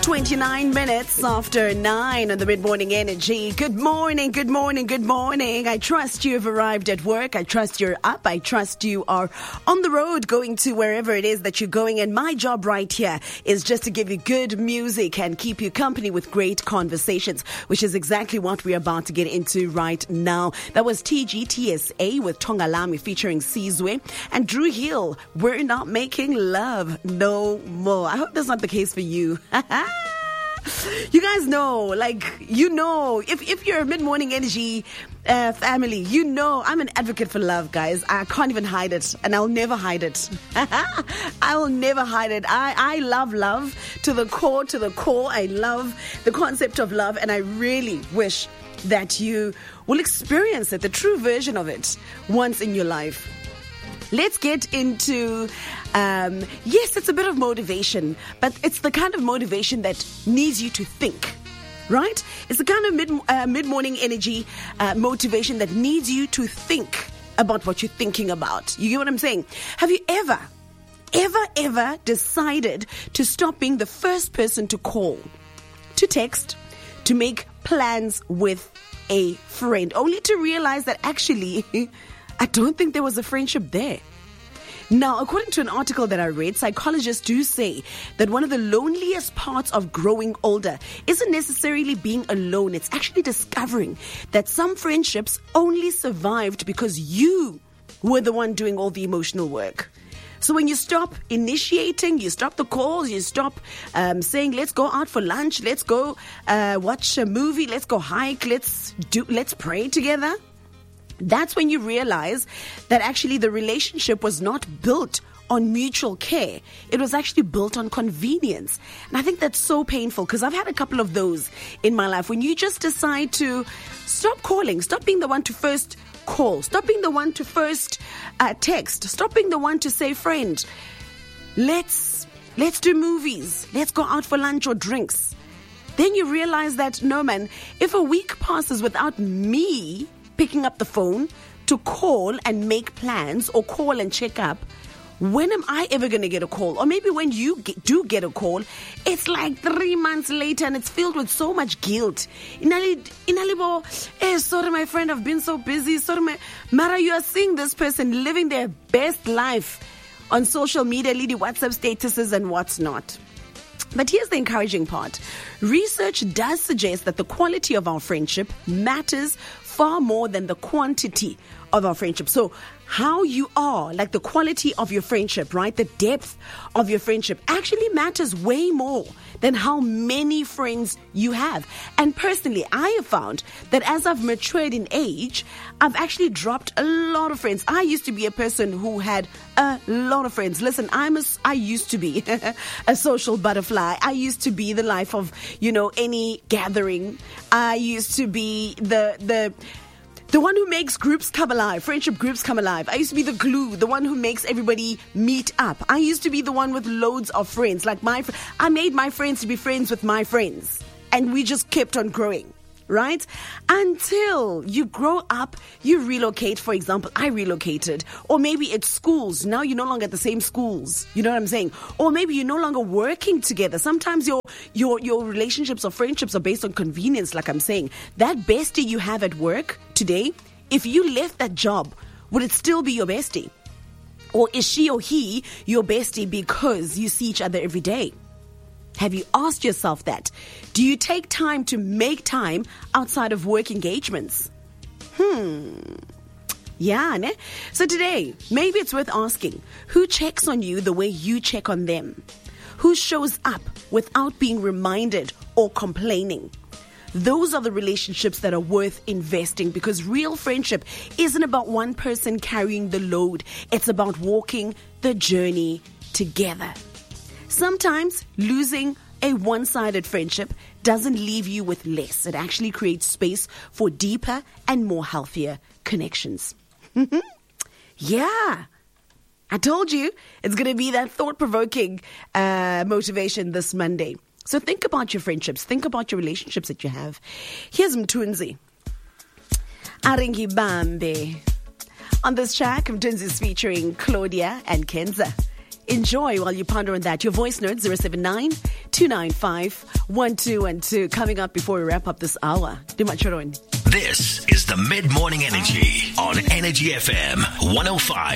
29 minutes after 9 on the Mid-Morning Energy. Good morning, good morning, good morning. I trust you have arrived at work. I trust you're up. I trust you are on the road going to wherever it is that you're going. And my job right here is just to give you good music and keep you company with great conversations, which is exactly what we're about to get into right now. That was TGTSA with Tonga Lami featuring Sizwe and Drew Hill. We're not making love no more. I hope that's not the case for you. You guys know, if you're a Mid-Morning Energy family, you know I'm an advocate for love, guys. I can't even hide it, and I'll never hide it. I will never hide it. I love love to the core, I love the concept of love, and I really wish that you will experience it, the true version of it, once in your life. Let's get into, yes, it's a bit of motivation, but it's the kind of motivation that needs you to think, right? It's the kind of mid-morning energy motivation that needs you to think about what you're thinking about. You get what I'm saying? Have you ever decided to stop being the first person to call, to text, to make plans with a friend, only to realize that actually I don't think there was a friendship there? Now, according to an article that I read, psychologists do say that one of the loneliest parts of growing older isn't necessarily being alone. It's actually discovering that some friendships only survived because you were the one doing all the emotional work. So when you stop initiating, you stop the calls, you stop saying, let's go out for lunch, let's go watch a movie, let's go hike, let's pray together. That's when you realize that actually the relationship was not built on mutual care. It was actually built on convenience. And I think that's so painful because I've had a couple of those in my life when you just decide to stop calling, stop being the one to first call, stop being the one to first text, stop being the one to say, friend, let's do movies, let's go out for lunch or drinks. Then you realize that, no man, if a week passes without me picking up the phone to call and make plans or call and check up, when am I ever going to get a call? Or maybe when you do get a call, it's like 3 months later and it's filled with so much guilt. Sorry, my friend, I've been so busy. Sorry, Mara, you are seeing this person living their best life on social media, leading WhatsApp statuses and what's not. But here's the encouraging part. Research does suggest that the quality of our friendship matters far more than the quantity of our friendship. So how you are, like the quality of your friendship, right? The depth of your friendship actually matters way more than how many friends you have. And personally, I have found that as I've matured in age, I've actually dropped a lot of friends. I used to be a person who had a lot of friends. Listen, I used to be a social butterfly. I used to be the life of, any gathering. I used to be the one who makes groups come alive, friendship groups come alive. I used to be the glue, the one who makes everybody meet up. I used to be the one with loads of friends. I made my friends to be friends with my friends. And we just kept on growing, right? Until you grow up, you relocate. For example, I relocated. Or maybe it's schools. Now you're no longer at the same schools. You know what I'm saying? Or maybe you're no longer working together. Sometimes your relationships or friendships are based on convenience, like I'm saying. That bestie you have at work today, if you left that job, would it still be your bestie? Or is she or he your bestie because you see each other every day? Have you asked yourself that? Do you take time to make time outside of work engagements? Yeah, ne? So today, maybe it's worth asking, who checks on you the way you check on them? Who shows up without being reminded or complaining? Those are the relationships that are worth investing, because real friendship isn't about one person carrying the load. It's about walking the journey together. Sometimes losing a one-sided friendship doesn't leave you with less. It actually creates space for deeper and more healthier connections. Yeah. I told you it's going to be that thought-provoking motivation this Monday. So think about your friendships. Think about your relationships that you have. Here's Mthunzi. Aringi Bambe. On this track, Mthunzi is featuring Claudia and Kenza. enjoy while you ponder on that. Your voice note, 079-295-1212. Coming up before we wrap up this hour. This is the Mid-Morning Energy on Energy FM 105.